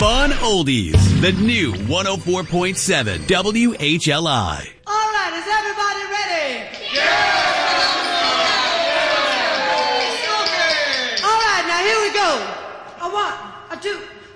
on Oldies, the new 104.7 WHLI. All right, is everybody ready? Yeah! All right, now here we go. A one, a two.